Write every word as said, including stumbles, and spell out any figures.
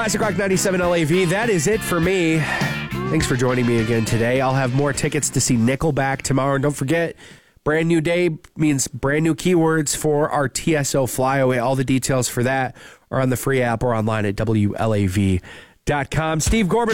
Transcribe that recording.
Classic Rock ninety-seven L A V. That is it for me. Thanks for joining me again today. I'll have more tickets to see Nickelback tomorrow. And don't forget, brand new day means brand new keywords for our T S O flyaway. All the details for that are on the free app or online at W L A V dot com. Steve Gorman.